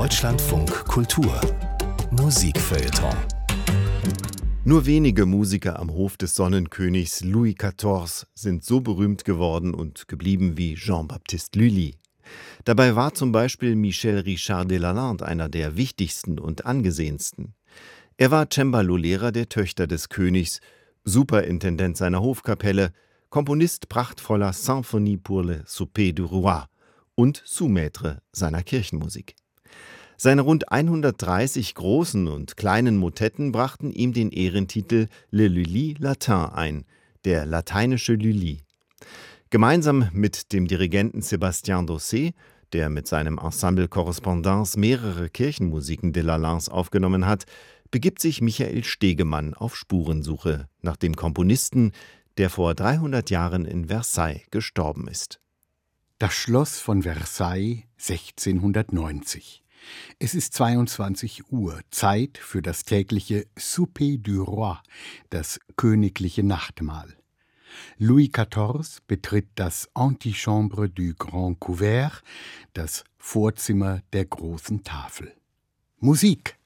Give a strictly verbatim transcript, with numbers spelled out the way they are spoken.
Deutschlandfunk Kultur Musikfeuilleton. Nur wenige Musiker am Hof des Sonnenkönigs Louis vierzehnten. sind so berühmt geworden und geblieben wie Jean-Baptiste Lully. Dabei war zum Beispiel Michel Richard de Lalande einer der wichtigsten und angesehensten. Er war Cembalo-Lehrer der Töchter des Königs, Superintendent seiner Hofkapelle, Komponist prachtvoller Symphonie pour le souper du roi und Sous-Maître seiner Kirchenmusik. Seine rund hundertdreißig großen und kleinen Motetten brachten ihm den Ehrentitel Le Lully Latin ein, der lateinische Lully. Gemeinsam mit dem Dirigenten Sébastien Dossé, der mit seinem Ensemble Correspondance mehrere Kirchenmusiken de Lalandes aufgenommen hat, begibt sich Michael Stegemann auf Spurensuche nach dem Komponisten, der vor dreihundert Jahren in Versailles gestorben ist. Das Schloss von Versailles sechzehnhundertneunzig. Es ist zweiundzwanzig Uhr, Zeit für das tägliche Souper du Roi, das königliche Nachtmahl. Louis vierzehnten. betritt das Antichambre du Grand Couvert, das Vorzimmer der großen Tafel. Musik!